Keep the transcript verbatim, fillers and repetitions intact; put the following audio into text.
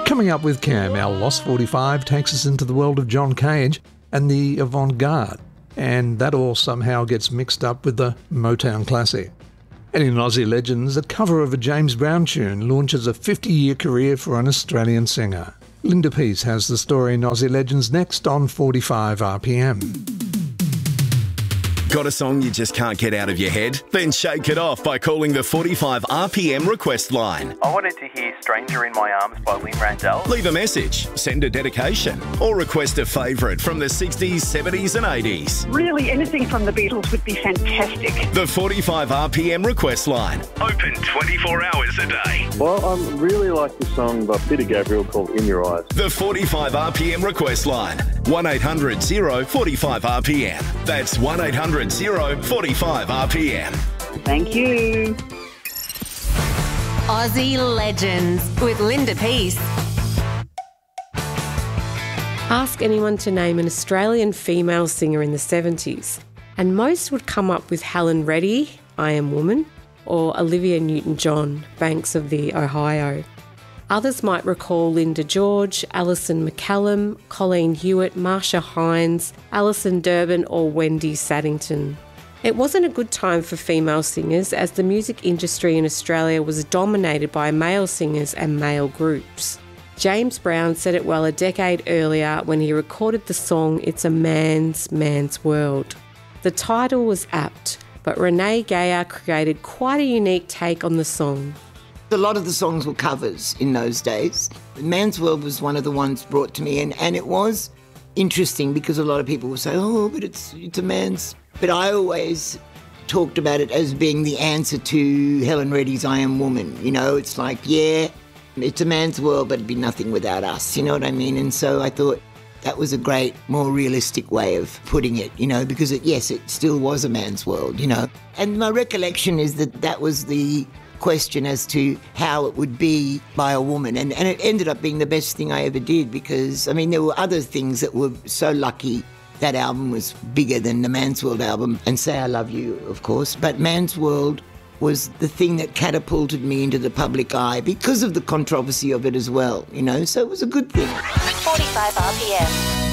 Coming up with Cam, our Lost forty-five takes us into the world of John Cage and the avant-garde, and that all somehow gets mixed up with the Motown classic. And in Aussie Legends, a cover of a James Brown tune launches a fifty-year career for an Australian singer. Linda Peace has the story in Aussie Legends next on forty-five R P M. Got a song you just can't get out of your head? Then shake it off by calling the forty-five R P M request line. I wanted to hear Stranger in My Arms by Lynn Randell. Leave a message, send a dedication, or request a favourite from the sixties, seventies and eighties. Really, anything from the Beatles would be fantastic. The forty-five R P M request line. Open twenty-four hours a day. Well, I really like the song by Peter Gabriel called In Your Eyes. The forty-five R P M request line. one eight hundred oh forty-five R P M. That's one eight hundred oh forty-five R P M. Thank you. Aussie Legends with Linda Peace. Ask anyone to name an Australian female singer in the seventies, and most would come up with Helen Reddy, I Am Woman, or Olivia Newton-John, Banks of the Ohio. Others might recall Linda George, Alison McCallum, Colleen Hewitt, Marsha Hines, Alison Durbin or Wendy Saddington. It wasn't a good time for female singers as the music industry in Australia was dominated by male singers and male groups. James Brown said it well a decade earlier when he recorded the song It's a Man's, Man's World. The title was apt, but Renee Geyer created quite a unique take on the song. A lot of the songs were covers in those days. Man's World was one of the ones brought to me, and, and it was interesting because a lot of people would say, oh, but it's it's a man's... But I always talked about it as being the answer to Helen Reddy's I Am Woman. You know, it's like, yeah, it's a man's world, but it'd be nothing without us. You know what I mean? And so I thought that was a great, more realistic way of putting it, you know, because, it, yes, it still was a man's world, you know. And my recollection is that that was the question as to how it would be by a woman. And, and it ended up being the best thing I ever did because, I mean, there were other things that were so lucky. That album was bigger than the Man's World album, and Say I Love You, of course. But Man's World was the thing that catapulted me into the public eye because of the controversy of it as well, you know, so it was a good thing. forty-five R P M.